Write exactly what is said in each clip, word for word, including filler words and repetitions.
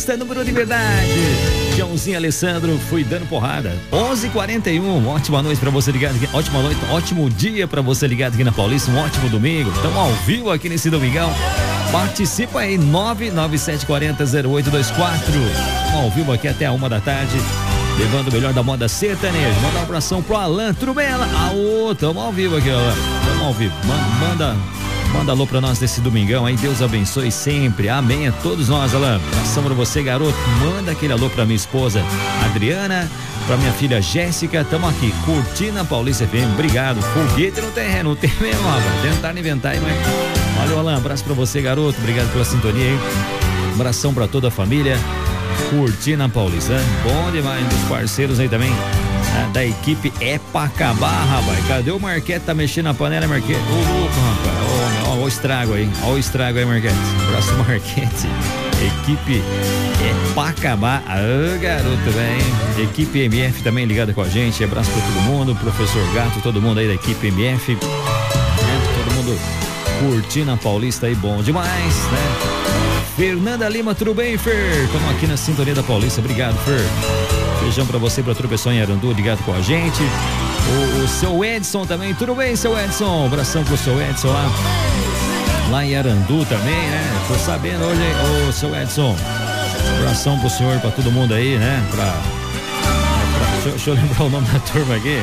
Está número de verdade. Joãozinho Alessandro, fui dando porrada. onze e quarenta e um, ótima noite pra você ligado aqui. Ótima noite, ótimo dia pra você ligado aqui na Paulista. Um ótimo domingo. Estamos ao vivo aqui nesse domingão. Participa aí, nove nove sete quatro zero zero oito dois quatro. Estamos ao vivo aqui até a uma da tarde. Levando o melhor da moda sertaneja. Manda um abração pro Alan. Tudo bem, Alan? Aô, estamos ao vivo aqui, Alan. Estamos ao vivo. Manda, manda, manda alô pra nós desse domingão aí. Deus abençoe sempre. Amém a todos nós, Alan. Abração pra você, garoto. Manda aquele alô pra minha esposa Adriana, pra minha filha Jéssica. Tamo aqui, curtindo a Paulista F M. Obrigado. Foguete no terreno, não tem mesmo, rapaz. Tentar inventar aí, mas... Valeu, Alan. Abraço pra você, garoto. Obrigado pela sintonia aí. Abração pra toda a família. Curtindo a Paulista. Bom demais dos parceiros aí também. Ah, da equipe é pra acabar, rapaz. Cadê o Marquete? Tá mexendo na panela, Marquete? Ô, louco, rapaz. Ó, ó, ó o estrago aí. Ó o estrago aí, Marquete. Abraço, Marquete. Equipe é pra acabar. Ah, garoto, velho. Equipe M F também ligada com a gente. Abraço pra todo mundo. Professor Gato, todo mundo aí da equipe M F. É, todo mundo curtindo a Paulista aí. Bom demais, né? Fernanda Lima, tudo bem, Fer? Estamos aqui na sintonia da Paulista. Obrigado, Fer. Beijão pra você, pra outra pessoa em Arandu, ligado com a gente. O, o seu Edson também, tudo bem, seu Edson? Abração pro seu Edson lá. Lá em Arandu também, né? Tô sabendo hoje, hein? Ô, seu Edson. Abração pro senhor, pra todo mundo aí, né? Pra, pra, deixa, deixa eu lembrar o nome da turma aqui.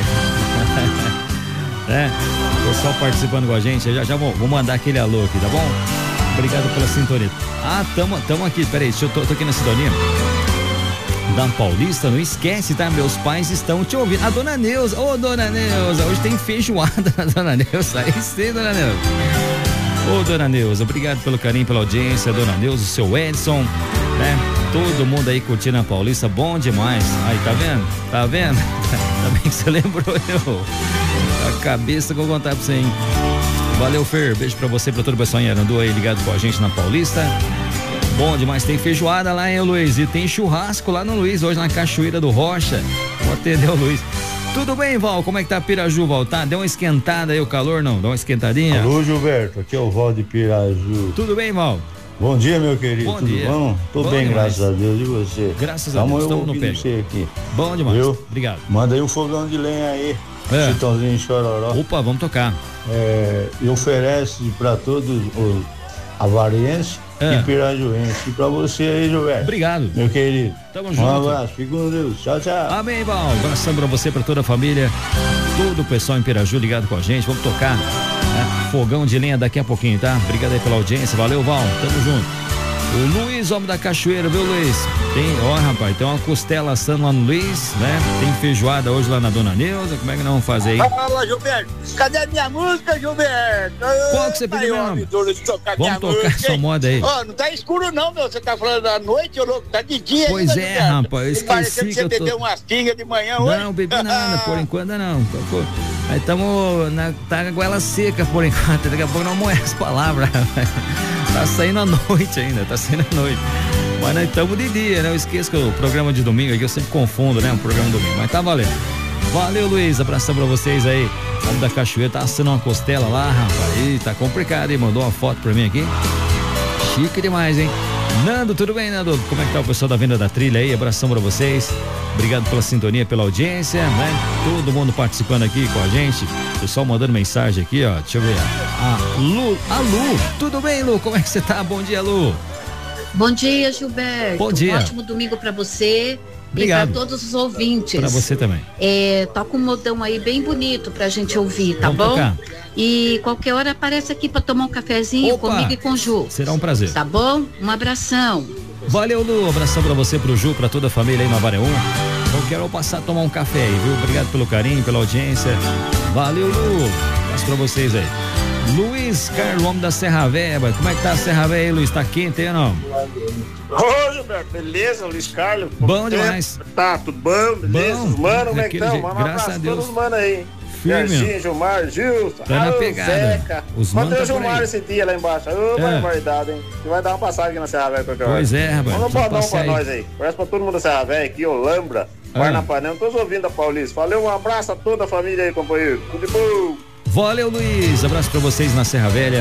É, pessoal participando com a gente. Já já vou, vou mandar aquele alô aqui, tá bom? Obrigado pela sintonia. Ah, tamo, tamo aqui, peraí, deixa eu tô, tô aqui na sintonia da Paulista, não esquece, tá? Meus pais estão te ouvindo. A dona Neuza, ô, dona Neuza, hoje tem feijoada na dona Neuza, aí sim, dona Neuza. Ô, dona Neuza, obrigado pelo carinho, pela audiência, dona Neuza, o seu Edson, né? Todo mundo aí curtindo a Paulista, bom demais. Aí, tá vendo? Tá vendo? Tá bem que você lembrou, eu. A cabeça que eu vou contar pra você, hein? Valeu, Fer. Beijo pra você, pra todo o pessoal em Arandu aí ligado com a gente na Paulista. Bom demais, tem feijoada lá, hein, Luiz? E tem churrasco lá no Luiz, hoje na Cachoeira do Rocha. Vou atender o Luiz. Tudo bem, Val? Como é que tá Piraju, Val? Tá? Deu uma esquentada aí o calor, não? Deu uma esquentadinha? Alô, Gilberto. Aqui é o Val de Piraju. Tudo bem, Val? Bom dia, meu querido. Bom Tudo dia. bom? Tô Bom bem, demais. graças a Deus. E você? Graças a Deus, estamos no pé. Você aqui. Bom demais. Viu? Obrigado. Manda aí um fogão de lenha aí. É. Chitãozinho de Chororó. Opa, vamos tocar. É, e oferece para todos os avarienses É. e pirajuenses. E pra você aí, Gilberto. Obrigado. Meu querido. Tamo Um junto. abraço. Fique com Deus. Tchau, tchau. Amém, Val. Abração pra você, pra toda a família. Todo o pessoal em Piraju ligado com a gente. Vamos tocar, né? Fogão de lenha daqui a pouquinho, tá? Obrigado aí pela audiência. Valeu, Val. Tamo junto. O Luiz, homem da Cachoeira, viu, Luiz? Tem, ó, rapaz, tem uma costela assando lá no Luiz, né? Tem feijoada hoje lá na Dona Neuza. Como é que nós vamos fazer aí? Fala, Gilberto. Cadê a minha música, Gilberto? Qual que você pediu, meu nome? Tocar Vamos tocar sua moda aí. Ó, oh, não tá escuro não, meu. Você tá falando da noite, ô louco. Tá de dia. Pois ainda, é, Gilberto. rapaz, eu esqueci Parecendo que você que eu tô- bebeu umas pingas de manhã hoje. Não, bebi nada, por enquanto não. Tô- Aí estamos na tá com ela seca por enquanto. Daqui a pouco não moe as palavras. Tá saindo à noite ainda, tá saindo à noite. Mas nós estamos de dia, né? Eu esqueço que o programa de domingo aqui eu sempre confundo, né? O programa de domingo. Mas tá valendo. Valeu, Luiz. Abração pra vocês aí. Homem da Cachoeira, tá assando uma costela lá, rapaz. Ih, tá complicado, hein? Mandou uma foto pra mim aqui. Chique demais, hein? Nando, tudo bem, Nando? Como é que tá o pessoal da Venda da Trilha aí? Abração pra vocês. Obrigado pela sintonia, pela audiência, né? Todo mundo participando aqui com a gente. Pessoal mandando mensagem aqui, ó. Deixa eu ver. A Lu, a Lu. Tudo bem, Lu? Como é que você tá? Bom dia, Lu. Bom dia, Gilberto. Bom dia. Um ótimo domingo para você Obrigado. e para todos os ouvintes. Pra você também. É, toca um modão aí bem bonito pra gente ouvir, tá Vamos bom? tocar. E qualquer hora aparece aqui para tomar um cafezinho Opa. comigo e com o Ju. Será um prazer. Tá bom? Um abração. Valeu, Lu. Abração pra você, pro Ju, pra toda a família aí na Avaré um. Eu quero passar a tomar um café aí, viu? Obrigado pelo carinho, pela audiência. Valeu, Lu. Abraço pra vocês aí. Luiz Carlos, homem da Serra Velha. Como é que tá a Serra Velha aí, Luiz? Tá quente aí ou não? Ô, Gilberto, beleza? Luiz Carlos. Bom demais. Tá, tudo bom? Beleza? Bom, Os mano, como é que daquele estão? jeito, Manda um graças abraço a a Deus. todos os mano aí. Firme, Serginho, Gilmar, Gilson. Tá na ah, o pegada. Zeca. Os mano Mandei tá o por Gilmar aí. esse dia lá embaixo. Ô, É. barbaridade, hein? Você vai dar uma passagem aqui na Serra Velha qualquer hora. Pois é, rapaz. Manda um Precisa bodão passear pra aí. nós aí. Parece pra todo mundo da Serra Velha aqui, Olambra, Ah. Parnapanema. Todos ouvindo da Paulista. Valeu, um abraço a toda a família aí, companheiro. Tudo de bom. Valeu, Luiz. Abraço pra vocês na Serra Velha.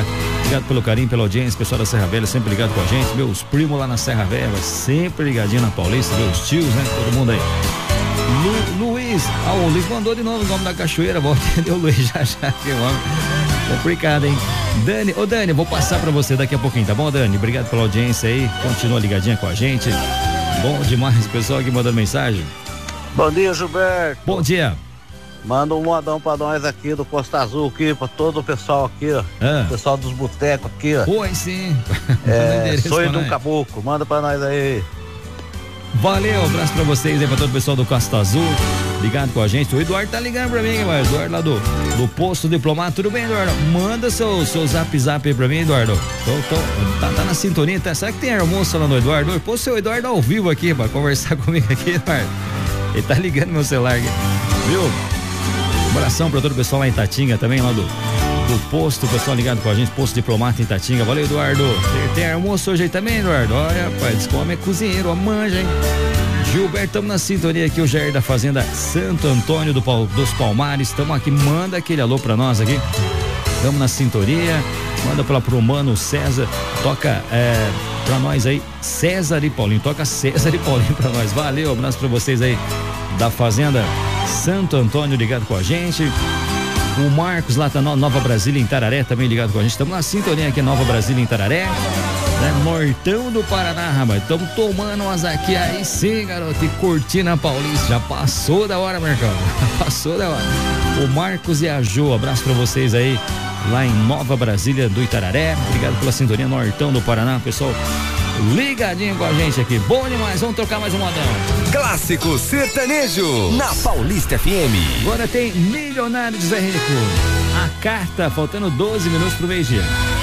Obrigado pelo carinho, pela audiência, pessoal da Serra Velha, sempre ligado com a gente. Meus primos lá na Serra Velha, sempre ligadinho na Paulista, meus tios, né? Todo mundo aí. Lu, Luiz, ah, o Luiz mandou de novo o nome da cachoeira, vou atender o Luiz já já, que homem complicado, hein? Dani, ô Dani, vou passar pra você daqui a pouquinho, tá bom, Dani? Obrigado pela audiência aí, continua ligadinha com a gente. Bom demais, pessoal aqui mandando mensagem. Bom dia, Gilberto. Bom dia. Manda um modão pra nós aqui do Costa Azul aqui, pra todo o pessoal aqui, ó. Ah. O pessoal dos botecos aqui, ó. Oi, sim. É, sonho de um caboclo, manda pra nós aí. Valeu, um abraço pra vocês aí, pra todo o pessoal do Costa Azul, ligado com a gente. O Eduardo tá ligando pra mim, mas Eduardo lá do, do Posto Diplomata. Tudo bem, Eduardo? Manda seu, seu zap zap aí pra mim, Eduardo. Tô, tô, tá, tá na sintonia, tá? Será que tem almoço lá no Eduardo? Pô, seu Eduardo ao vivo aqui, pra conversar comigo aqui, Eduardo. Ele tá ligando meu celular aqui, viu? Um abração pra todo o pessoal lá em Tatinga também, lá do, do posto, o pessoal ligado com a gente, Posto Diplomata em Tatinga. Valeu, Eduardo. Tem, tem almoço hoje aí também, Eduardo? Olha, rapaz, diz que o homem é cozinheiro, a manja, hein? Gilberto, estamos na sintonia aqui, o Jair da Fazenda Santo Antônio do, dos Palmares. Estamos aqui, manda aquele alô pra nós aqui. Estamos na sintonia, manda pra, pro mano César, toca é, pra nós aí, César e Paulinho, toca César e Paulinho pra nós. Valeu, um abraço pra vocês aí da Fazenda Santo Antônio ligado com a gente. O Marcos lá tá no Nova Brasília em Tararé também ligado com a gente. Estamos na sintonia aqui, Nova Brasília em Tararé, né? Nortão do Paraná, rapaz. Estamos tomando umas aqui aí sim, garoto, e curtindo a Paulista. Já passou da hora, Marcão. Já passou da hora. O Marcos e a Jo, abraço pra vocês aí lá em Nova Brasília do Itararé. Obrigado pela sintonia, Nortão do Paraná, pessoal. Ligadinho com a gente aqui. Bom demais, vamos trocar mais um modão. Clássico sertanejo na Paulista F M. Agora tem Milionário de Zé Rico. A carta, faltando doze minutos pro meio-dia.